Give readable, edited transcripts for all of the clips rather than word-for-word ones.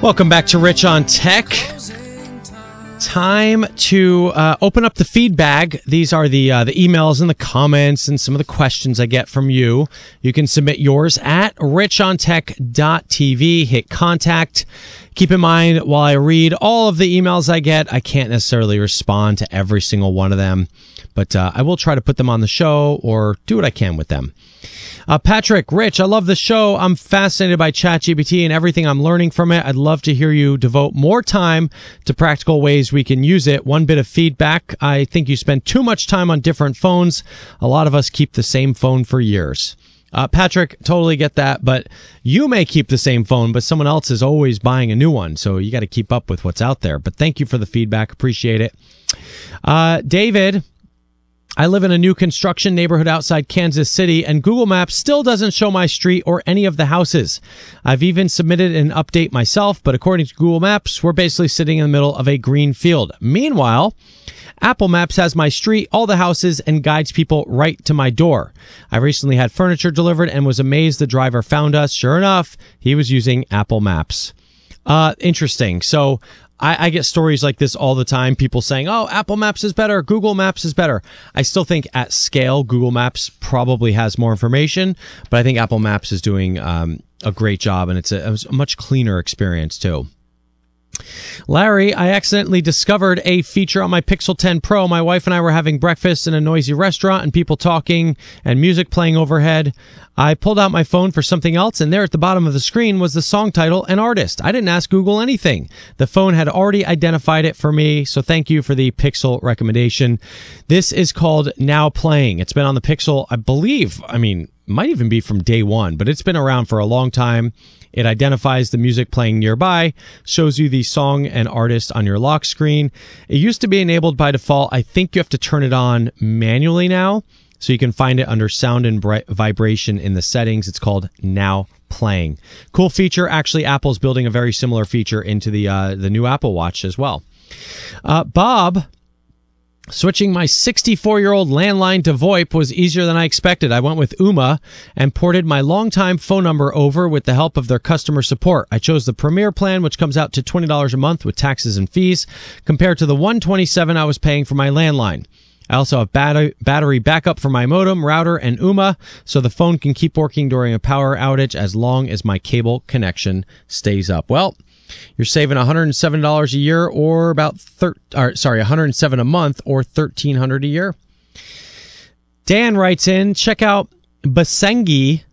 Welcome back to Rich on Tech. Time to open up the feed bag. These are the emails and the comments and some of the questions I get from you. You can submit yours at richontech.tv. Hit contact. Keep in mind, while I read all of the emails I get, I can't necessarily respond to every single one of them, but I will try to put them on the show or do what I can with them. Patrick, Rich, I love the show. I'm fascinated by ChatGPT and everything I'm learning from it. I'd love to hear you devote more time to practical ways we can use it. One bit of feedback. I think you spend too much time on different phones. A lot of us keep the same phone for years. Patrick, totally get that, but you may keep the same phone, but someone else is always buying a new one, so you got to keep up with what's out there. But thank you for the feedback. Appreciate it. David, I live in a new construction neighborhood outside Kansas City, and Google Maps still doesn't show my street or any of the houses. I've even submitted an update myself, but according to Google Maps, we're basically sitting in the middle of a green field. Meanwhile, Apple Maps has my street, all the houses, and guides people right to my door. I recently had furniture delivered and was amazed the driver found us. Sure enough, he was using Apple Maps. Interesting. So I get stories like this all the time. People saying, oh, Apple Maps is better. Google Maps is better. I still think at scale, Google Maps probably has more information, but I think Apple Maps is doing a great job, and it's a much cleaner experience too. Larry, I accidentally discovered a feature on my Pixel 10 Pro. My wife and I were having breakfast in a noisy restaurant and people talking and music playing overhead. I pulled out my phone for something else, and there at the bottom of the screen was the song title and artist. I didn't ask Google anything. The phone had already identified it for me, so thank you for the Pixel recommendation. This is called Now Playing. It's been on the Pixel, I believe, might even be from day one, but it's been around for a long time. It identifies the music playing nearby, shows you the song and artist on your lock screen. It used to be enabled by default. I think you have to turn it on manually now, so you can find it under sound and vibration in the settings. It's called Now Playing. Cool feature. Actually, Apple's building a very similar feature into the new Apple Watch as well. Bob, switching my 64-year-old landline to VoIP was easier than I expected. I went with Ooma and ported my longtime phone number over with the help of their customer support. I chose the Premier plan, which comes out to $20 a month with taxes and fees, compared to the $127 I was paying for my landline. I also have battery backup for my modem, router, and Ooma, so the phone can keep working during a power outage as long as my cable connection stays up. Well, you're saving $107 a year, or about $107 a month, or $1,300 a year. Dan writes in, check out Basengi,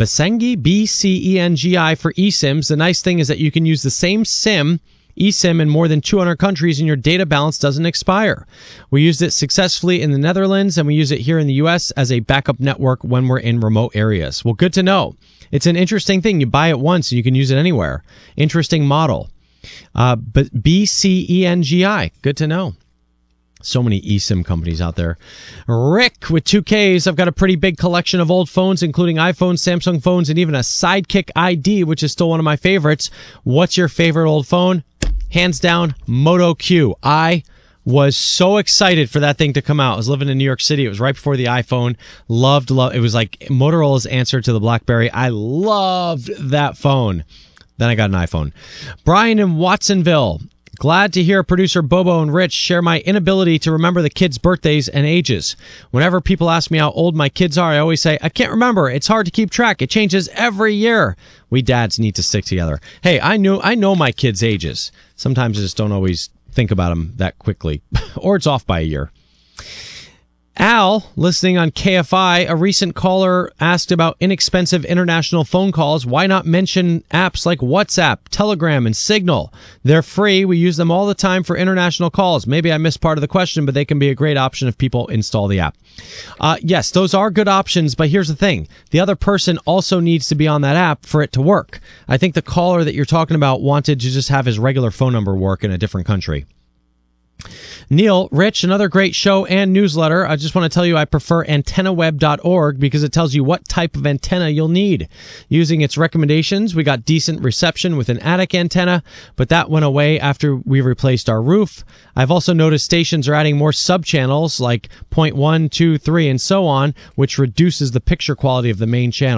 BCENGI for eSIMs. The nice thing is that you can use the same eSIM in more than 200 countries, and your data balance doesn't expire. We used it successfully in the Netherlands, and we use it here in the U.S. as a backup network when we're in remote areas. Well, good to know. It's an interesting thing. You buy it once and you can use it anywhere. Interesting model. But BCENGI, good to know. So many eSIM companies out there. Rick with 2Ks. I've got a pretty big collection of old phones, including iPhones, Samsung phones, and even a Sidekick ID, which is still one of my favorites. What's your favorite old phone? Hands down, Moto Q. I was so excited for that thing to come out. I was living in New York City. It was right before the iPhone. Loved. It was like Motorola's answer to the BlackBerry. I loved that phone. Then I got an iPhone. Brian in Watsonville. Glad to hear producer Bobo and Rich share my inability to remember the kids' birthdays and ages. Whenever people ask me how old my kids are, I always say, I can't remember. It's hard to keep track. It changes every year. We dads need to stick together. Hey, I know my kids' ages. Sometimes I just don't always think about them that quickly, or it's off by a year. Al, listening on KFI, a recent caller asked about inexpensive international phone calls. Why not mention apps like WhatsApp, Telegram, and Signal? They're free. We use them all the time for international calls. Maybe I missed part of the question, but they can be a great option if people install the app. Yes, those are good options, but here's the thing. The other person also needs to be on that app for it to work. I think the caller that you're talking about wanted to just have his regular phone number work in a different country. Neil, Rich, another great show and newsletter. I just want to tell you I prefer antennaweb.org because it tells you what type of antenna you'll need. Using its recommendations, we got decent reception with an attic antenna, but that went away after we replaced our roof. I've also noticed stations are adding more sub-channels like 0.1, 2, 3, and so on, which reduces the picture quality of the main channel.